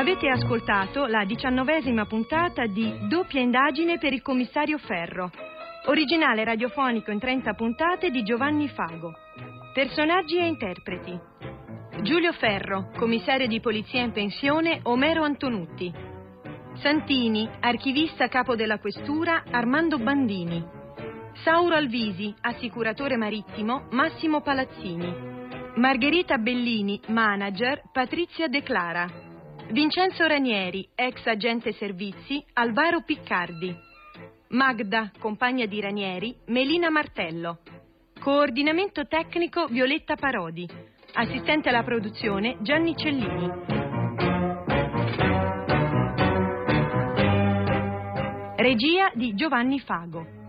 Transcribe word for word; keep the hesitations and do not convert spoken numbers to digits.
Avete ascoltato la diciannovesima puntata di Doppia indagine per il commissario Ferro, originale radiofonico in trenta puntate di Giovanni Fago. Personaggi e interpreti: Giulio Ferro, commissario di polizia in pensione Omero Antonutti; Santini, archivista capo della questura Armando Bandini; Sauro Alvisi, assicuratore marittimo Massimo Palazzini; Margherita Bellini, manager Patrizia De Clara; Vincenzo Ranieri, ex agente servizi Alvaro Piccardi; Magda, compagna di Ranieri Melina Martello; coordinamento tecnico Violetta Parodi; assistente alla produzione Gianni Cellini. Regia di Giovanni Fago.